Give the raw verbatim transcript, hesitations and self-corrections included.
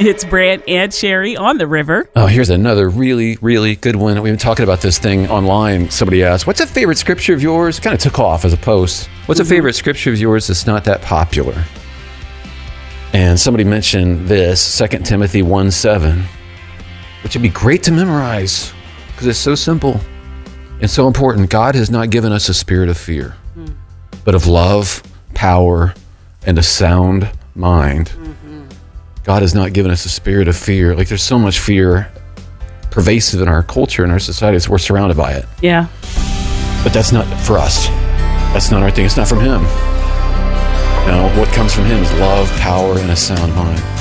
It's Brant and Sherry on the river. Oh, here's another really, really good one. We've been talking about this thing online. Somebody asked, what's a favorite scripture of yours? Kind of took off as a post. What's mm-hmm. a favorite scripture of yours that's not that popular? And somebody mentioned this, Second Timothy one seven, which would be great to memorize because it's so simple and so important. God has not given us a spirit of fear, mm. but of love, power, and a sound mind. Mm-hmm. God has not given us a spirit of fear. Like, there's so much fear pervasive in our culture and our society, so we're surrounded by it. Yeah. But that's not for us. That's not our thing. It's not from Him. You know, what comes from Him is love, power, and a sound mind.